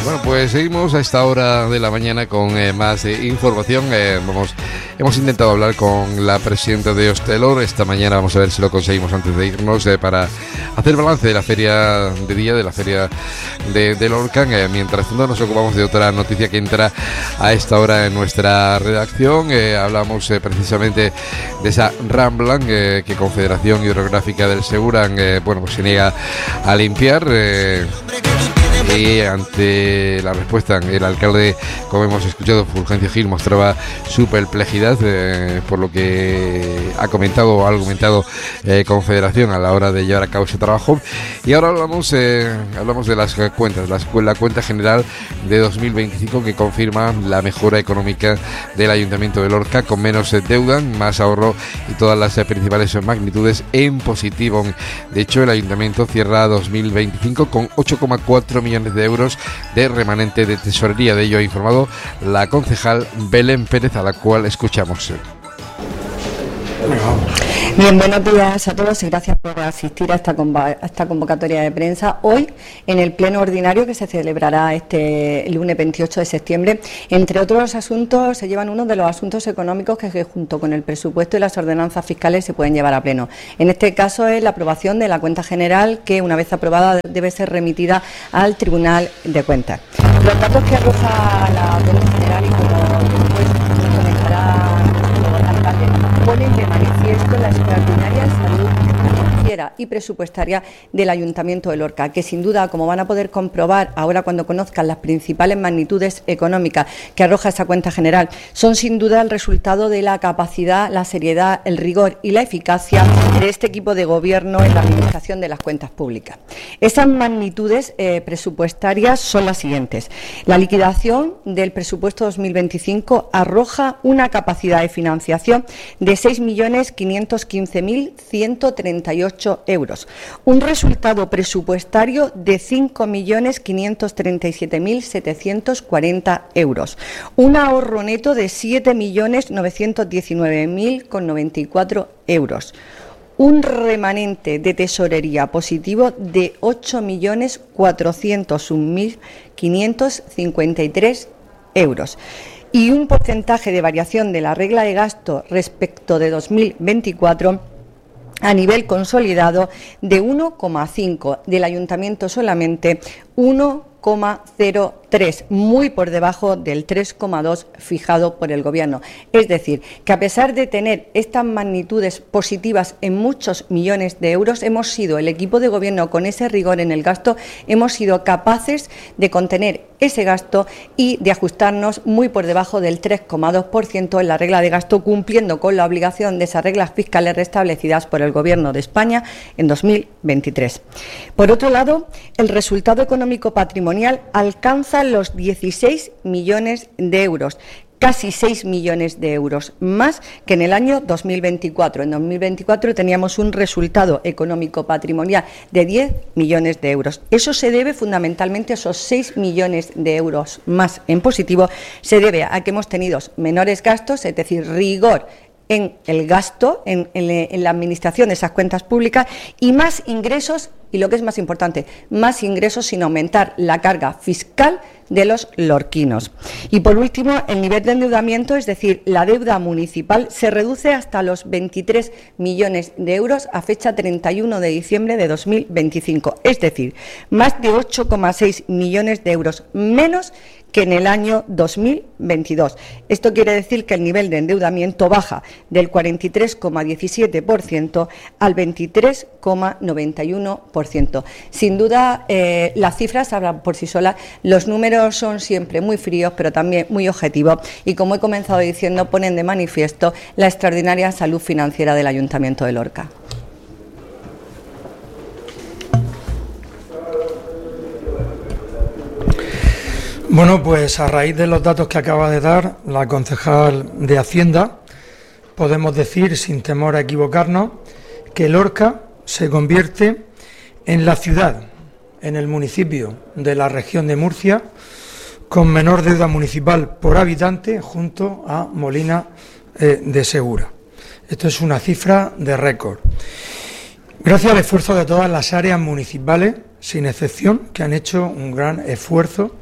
Bueno, pues seguimos a esta hora de la mañana con más información. Hemos intentado hablar con la presidenta de Hostelor esta mañana. Vamos a ver si lo conseguimos antes de irnos para hacer balance de la feria de día, de la feria de Lorca. Mientras tanto nos ocupamos de otra noticia que entra a esta hora en nuestra redacción. Hablamos precisamente de esa Rambla que Confederación Hidrográfica del Seguran pues se niega a limpiar. Y ante la respuesta, el alcalde, como hemos escuchado, Fulgencio Gil, mostraba su perplejidad por lo que ha argumentado Confederación a la hora de llevar a cabo ese trabajo. Y ahora hablamos de las cuentas, la cuenta general de 2025 que confirma la mejora económica del Ayuntamiento de Lorca, con menos deuda, más ahorro y todas las principales magnitudes en positivo. De hecho, el Ayuntamiento cierra 2025 con 8,4 millones de euros de remanente de tesorería. De ello ha informado la concejal Belén Pérez, a la cual escuchamos. Bien, buenos días a todos y gracias por asistir a esta convocatoria de prensa. Hoy, en el pleno ordinario que se celebrará este lunes 28 de septiembre, entre otros asuntos, se llevan uno de los asuntos económicos que junto con el presupuesto y las ordenanzas fiscales se pueden llevar a pleno. En este caso es la aprobación de la cuenta general, que una vez aprobada debe ser remitida al Tribunal de Cuentas. Los datos que arroja la cuenta general, y como después comentará el alcalde, ponen de manifiesto la extraordinaria salud financiera y presupuestaria del Ayuntamiento de Lorca, que sin duda, como van a poder comprobar ahora cuando conozcan las principales magnitudes económicas que arroja esa cuenta general, son sin duda el resultado de la capacidad, la seriedad, el rigor y la eficacia de este equipo de gobierno en la administración de las cuentas públicas. Esas magnitudes presupuestarias son las siguientes. La liquidación del presupuesto 2025 arroja una capacidad de financiación de 6.515.138 euros, un resultado presupuestario de 5.537.740 euros, un ahorro neto de 7.919.094 euros, un remanente de tesorería positivo de 8.401.553 euros y un porcentaje de variación de la regla de gasto respecto de 2024 a nivel consolidado de 1,5, del Ayuntamiento solamente 1,03, muy por debajo del 3,2 fijado por el Gobierno. Es decir, que a pesar de tener estas magnitudes positivas en muchos millones de euros, hemos sido, el equipo de Gobierno, con ese rigor en el gasto, hemos sido capaces de contener ese gasto y de ajustarnos muy por debajo del 3,2% en la regla de gasto, cumpliendo con la obligación de esas reglas fiscales restablecidas por el Gobierno de España en 2023. Por otro lado, el resultado económico patrimonial alcanza los 16 millones de euros, casi 6 millones de euros más que en el año 2024. En 2024 teníamos un resultado económico patrimonial de 10 millones de euros. Eso se debe fundamentalmente, esos 6 millones de euros más en positivo, se debe a que hemos tenido menores gastos, es decir, rigor en el gasto, en la administración de esas cuentas públicas, y más ingresos, y lo que es más importante, más ingresos sin aumentar la carga fiscal de los lorquinos. Y por último, el nivel de endeudamiento, es decir, la deuda municipal, se reduce hasta los 23 millones de euros a fecha 31 de diciembre de 2025, es decir, más de 8,6 millones de euros menos que en el año 2022. Esto quiere decir que el nivel de endeudamiento baja del 43,17% al 23,91%. Sin duda, las cifras hablan por sí solas, los números son siempre muy fríos, pero también muy objetivos, y como he comenzado diciendo, ponen de manifiesto la extraordinaria salud financiera del Ayuntamiento de Lorca. Bueno, pues a raíz de los datos que acaba de dar la concejal de Hacienda, podemos decir, sin temor a equivocarnos, que Lorca se convierte en la ciudad, en el municipio de la región de Murcia, con menor deuda municipal por habitante, junto a Molina de Segura. Esto es una cifra de récord. Gracias al esfuerzo de todas las áreas municipales, sin excepción, que han hecho un gran esfuerzo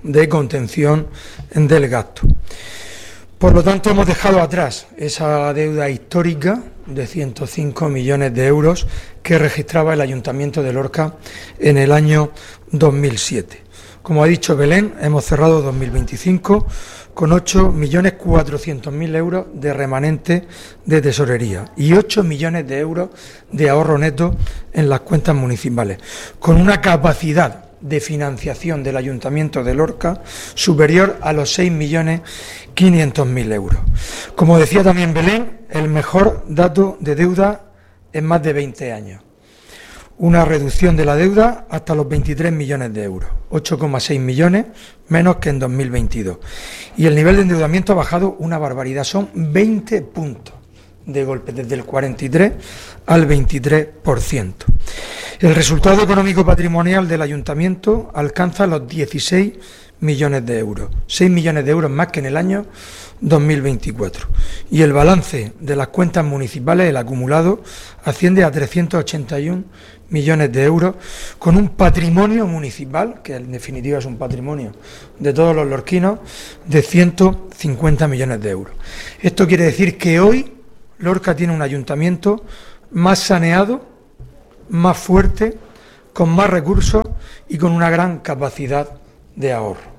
de contención del gasto. Por lo tanto, hemos dejado atrás esa deuda histórica de 105 millones de euros que registraba el Ayuntamiento de Lorca en el año 2007. Como ha dicho Belén, hemos cerrado 2025 con 8.400.000 euros de remanente de tesorería y 8 millones de euros de ahorro neto en las cuentas municipales, con una capacidad de financiación del Ayuntamiento de Lorca superior a los 6.500.000 euros. Como decía también Belén, el mejor dato de deuda en más de 20 años. Una reducción de la deuda hasta los 23 millones de euros, 8,6 millones menos que en 2022. Y el nivel de endeudamiento ha bajado una barbaridad, son 20 puntos de golpe, desde el 43 al 23%. El resultado económico patrimonial del Ayuntamiento alcanza los 16 millones de euros, 6 millones de euros más que en el año 2024. Y el balance de las cuentas municipales, el acumulado, asciende a 381 millones de euros, con un patrimonio municipal, que en definitiva es un patrimonio de todos los lorquinos, de 150 millones de euros. Esto quiere decir que hoy Lorca tiene un ayuntamiento más saneado, más fuerte, con más recursos y con una gran capacidad de ahorro.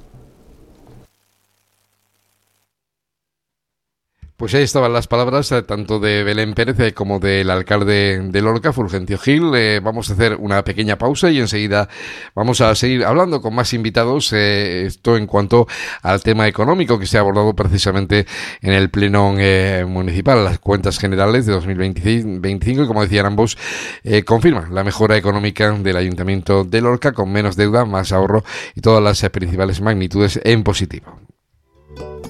Pues ahí estaban las palabras tanto de Belén Pérez como del alcalde de Lorca, Fulgencio Gil. Vamos a hacer una pequeña pausa y enseguida vamos a seguir hablando con más invitados. Esto en cuanto al tema económico que se ha abordado precisamente en el pleno municipal. Las cuentas generales de 2025 y, como decían ambos, confirman la mejora económica del Ayuntamiento de Lorca, con menos deuda, más ahorro y todas las principales magnitudes en positivo.